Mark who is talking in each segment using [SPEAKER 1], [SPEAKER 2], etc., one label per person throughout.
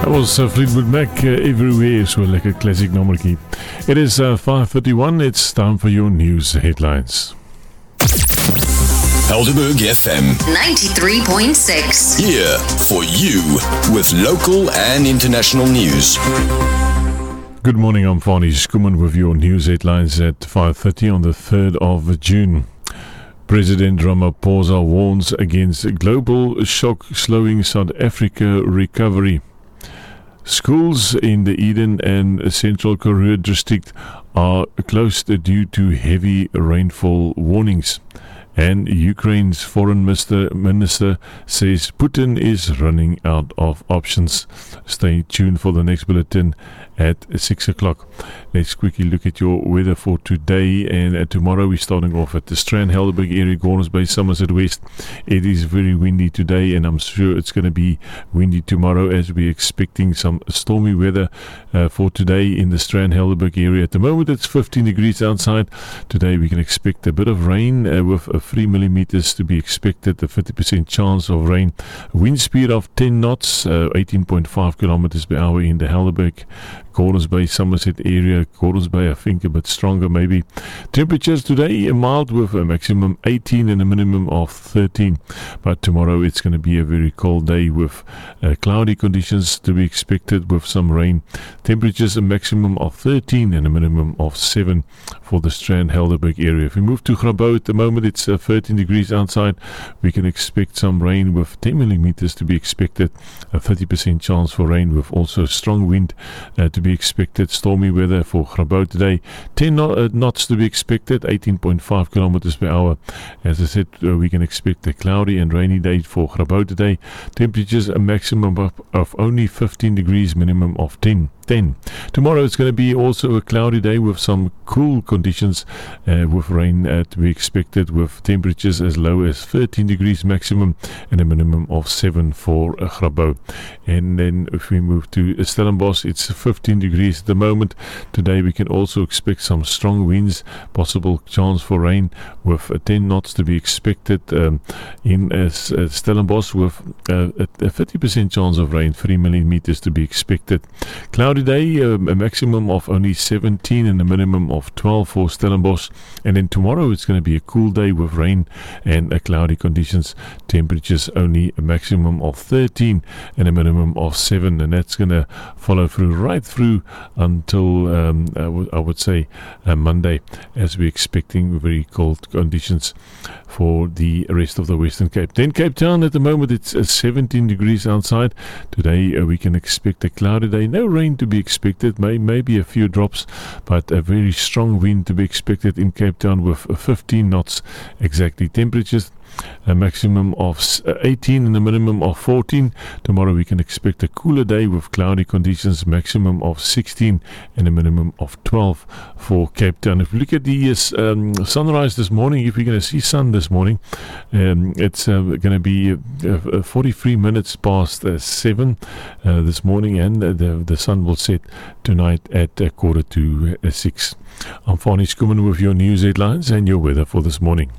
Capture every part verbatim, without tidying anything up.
[SPEAKER 1] That was uh, Fleetwood Mac, uh, Everywhere, so like a classic nummerkie. It is uh, five thirty-one, it's time for your news headlines.
[SPEAKER 2] Helderberg F M
[SPEAKER 3] ninety-three point six.
[SPEAKER 2] Here for you with local and international news.
[SPEAKER 1] Good morning, I'm Fani Skuman with your news headlines at five thirty on the third of June. President Ramaphosa warns against global shock slowing South Africa recovery. Schools in the Eden and Central Karoo district are closed due to heavy rainfall warnings. And Ukraine's foreign minister, minister says Putin is running out of options. Stay tuned for the next bulletin at six o'clock. Let's quickly look at your weather for today and uh, tomorrow. We're starting off at the Strand, Helderberg area, Gordons Bay, Somerset West. It is very windy today and I'm sure it's going to be windy tomorrow as we're expecting some stormy weather uh, for today in the Strand, Helderberg area. At the moment it's fifteen degrees outside. Today we can expect a bit of rain uh, with a three millimeters to be expected, a fifty percent chance of rain. Wind speed of ten knots, uh, eighteen point five kilometers per hour in the Helderberg, Gordons Bay, Somerset area. Gordons Bay, I think, a bit stronger maybe. Temperatures today mild with a maximum eighteen and a minimum of thirteen. But tomorrow it's going to be a very cold day with uh, cloudy conditions to be expected with some rain. Temperatures a maximum of thirteen and a minimum of seven for the Strand, Helderberg area. If we move to Grabouw at the moment, it's uh, thirteen degrees outside. We can expect some rain with ten millimeters to be expected. A thirty percent chance for rain with also strong wind uh, to be expected. Stormy weather for Grabouw today. ten knot, uh, knots to be expected, eighteen point five kilometers per hour. As I said, uh, we can expect a cloudy and rainy day for Grabouw today. Temperatures a maximum of, of only fifteen degrees, minimum of ten. ten. Tomorrow it's going to be also a cloudy day with some cool conditions uh, with rain uh, to be expected with temperatures as low as thirteen degrees maximum and a minimum of seven for uh, Grabouw. And then if we move to Stellenbosch, it's fifteen degrees at the moment. Today we can also expect some strong winds, possible chance for rain with uh, ten knots to be expected um, in uh, Stellenbosch with uh, a fifty percent chance of rain, three millimeters to be expected. Cloudy day, um, a maximum of only seventeen and a minimum of twelve for Stellenbosch. And then tomorrow it's going to be a cool day with rain and uh, cloudy conditions. Temperatures only a maximum of thirteen and a minimum of seven, and that's going to follow through right through until um, I, w- I would say uh, Monday, as we're expecting very cold conditions for the rest of the Western Cape. Then Cape Town at the moment it's uh, seventeen degrees outside. Today uh, we can expect a cloudy day, no rain to be expected, may maybe a few drops, but a very strong wind to be expected in Cape Town with uh, fifteen knots exactly. Temperatures a maximum of eighteen and a minimum of fourteen. Tomorrow we can expect a cooler day with cloudy conditions, maximum of sixteen and a minimum of twelve for Cape Town. If we look at the um, sunrise this morning, if we're going to see sun this morning, um, it's uh, going to be uh, forty-three minutes past uh, seven uh, this morning, and uh, the, the sun will set tonight at uh, quarter to uh, six. I'm Fani Skuman with your news headlines and your weather for this morning.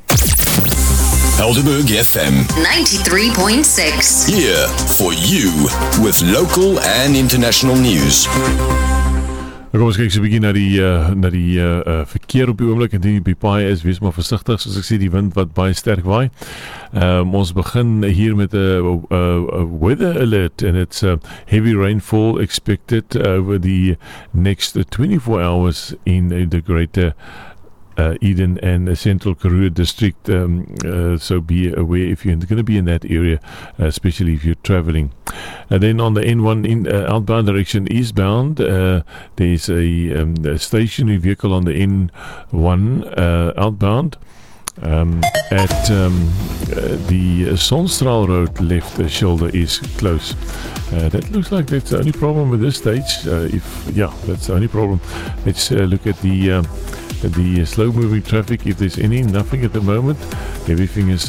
[SPEAKER 2] Helderberg F M
[SPEAKER 3] ninety-three point six.
[SPEAKER 2] Here for you with local and international news.
[SPEAKER 1] Kom ons kyk so 'n bietjie na die uh, na die uh, uh, verkeer op die oomblik en die paai is, wees maar versigtig, soos ek sê, die wind wat baie sterk waai. Um, ons begin hier met 'n uh, uh, weather alert, and it's uh, heavy rainfall expected over the next twenty-four hours in uh, the greater Uh, Eden and uh, Central Karoo district, um, uh, so be aware if you're going to be in that area, uh, especially if you're traveling. And then on the N one in uh, outbound direction eastbound, uh, there's a, um, a stationary vehicle on the N one uh, outbound um, at um, uh, the Sonstraal Road. Left uh, shoulder is close. Uh, that looks like that's the only problem with this stage. Uh, if yeah, that's the only problem. Let's uh, look at the uh, the slow moving traffic, if there's any. Nothing at the moment. Everything is